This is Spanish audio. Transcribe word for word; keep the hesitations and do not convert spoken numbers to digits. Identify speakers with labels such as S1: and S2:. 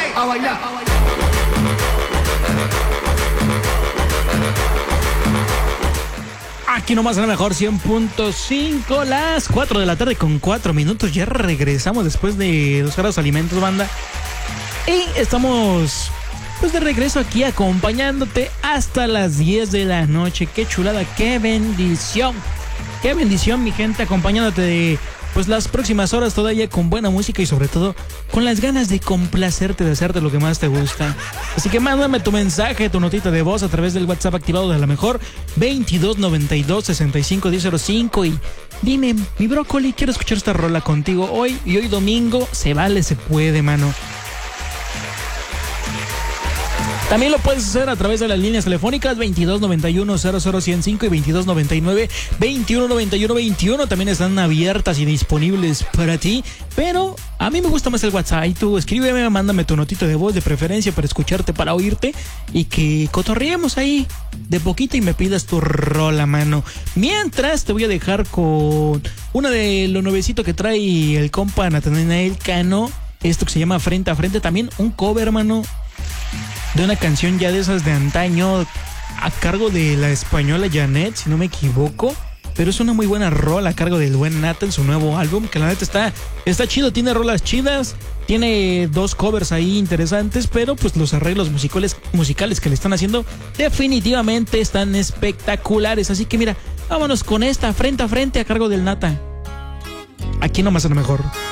S1: a bailar.
S2: Aquí nomás a la mejor cien punto cinco, las cuatro de la tarde con cuatro minutos. Ya regresamos después de dos grados alimentos, banda. Y estamos pues de regreso aquí acompañándote hasta las diez de la noche. Qué chulada, qué bendición. Qué bendición, mi gente, acompañándote de pues las próximas horas todavía con buena música y sobre todo con las ganas de complacerte, de hacerte lo que más te gusta. Así que mándame tu mensaje, tu notita de voz a través del WhatsApp activado de la mejor veintidós noventa y dos sesenta y cinco diez cero cinco y dime, mi brócoli, quiero escuchar esta rola contigo hoy y hoy domingo se vale, se puede, mano. También lo puedes hacer a través de las líneas telefónicas veintidós noventa y uno cero cero ciento cinco y veintidós noventa y nueve veintiuno noventa y uno veintiuno. También están abiertas y disponibles para ti. Pero a mí me gusta más el WhatsApp. Y tú escríbeme, mándame tu notito de voz de preferencia para escucharte, para oírte. Y que cotorreemos ahí de poquito y me pidas tu rola, mano. Mientras te voy a dejar con una de lo nuevecito que trae el compa Natanael Cano. Esto que se llama Frente a Frente. También un cover, mano, de una canción ya de esas de antaño a cargo de la española Janet, si no me equivoco. Pero es una muy buena rola a cargo del buen Nata en su nuevo álbum, que la neta está, está chido, tiene rolas chidas, tiene dos covers ahí interesantes, pero pues los arreglos musicales, musicales que le están haciendo definitivamente están espectaculares. Así que mira, vámonos con esta Frente a Frente a cargo del Nata. Aquí nomás a lo mejor.